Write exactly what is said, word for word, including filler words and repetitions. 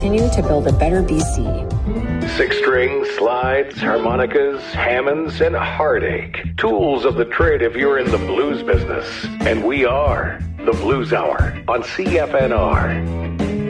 Continue to build a better B C. Six strings, slides, harmonicas, Hammonds, and heartache. Tools of the trade if you're in the blues business. And we are the Blues Hour on C F N R.